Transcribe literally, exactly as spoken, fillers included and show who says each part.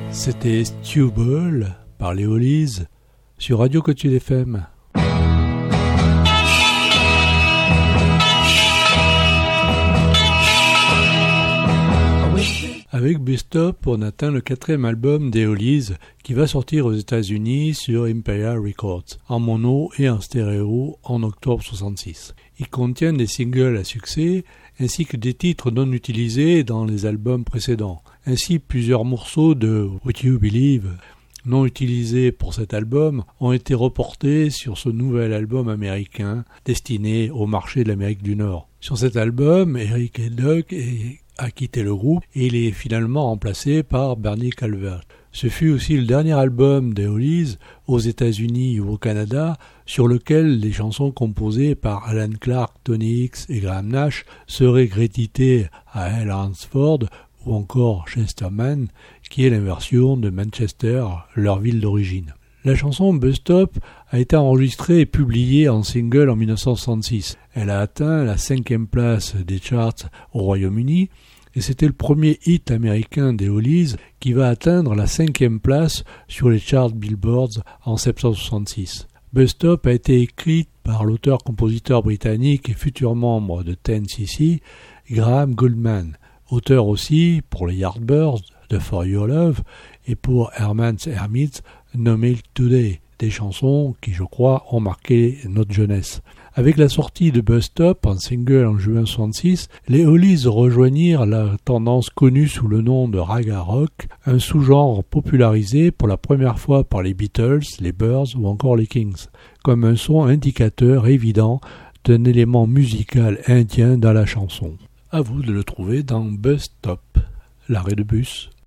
Speaker 1: C'était Stew Ball par les Hollies sur Radio Côte-Sud F M. Avec Bus Stop, on atteint le quatrième album des Hollies qui va sortir aux États-Unis sur Imperial Records, en mono et en stéréo en octobre soixante-six. Il contient des singles à succès ainsi que des titres non utilisés dans les albums précédents. Ainsi, plusieurs morceaux de Would You Believe non utilisés pour cet album ont été reportés sur ce nouvel album américain destiné au marché de l'Amérique du Nord. Sur cet album, Eric Haydock a quitté le groupe et il est finalement remplacé par Bernie Calvert. Ce fut aussi le dernier album des Hollies aux États-Unis ou au Canada sur lequel les chansons composées par Alan Clark, Tony Hicks et Graham Nash seraient créditées à Al Hansford ou encore Chesterman, qui est l'inversion de Manchester, leur ville d'origine. La chanson Bus Stop a été enregistrée et publiée en single en dix-neuf cent soixante-six. Elle a atteint la cinquième place des charts au Royaume-Uni et c'était le premier hit américain des Hollies qui va atteindre la cinquième place sur les charts Billboard en septembre soixante-six. Bus Stop a été écrite par l'auteur-compositeur britannique et futur membre de Ten C C, Graham Gouldman, auteur aussi pour les Yardbirds de For Your Love et pour Herman's Hermits, No Milk Today, des chansons qui, je crois, ont marqué notre jeunesse. Avec la sortie de Bus Stop en single en juin soixante-six, les Hollies rejoignirent la tendance connue sous le nom de Raga Rock, un sous-genre popularisé pour la première fois par les Beatles, les Byrds ou encore les Kings, comme un son indicateur évident d'un élément musical indien dans la chanson. À vous de le trouver dans Bus Stop, l'arrêt de bus.